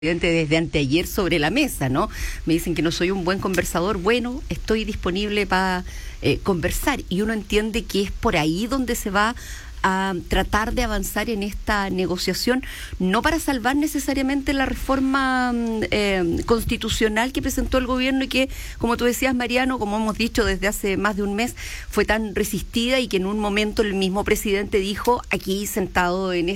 Desde anteayer sobre la mesa, ¿no? Me dicen que no soy un buen conversador. Bueno, estoy disponible para conversar y uno entiende que es por ahí donde se va a tratar de avanzar en esta negociación, no para salvar necesariamente la reforma constitucional que presentó el gobierno y que, como tú decías, Mariano, como hemos dicho desde hace más de un mes, fue tan resistida y que en un momento el mismo presidente dijo, aquí sentado en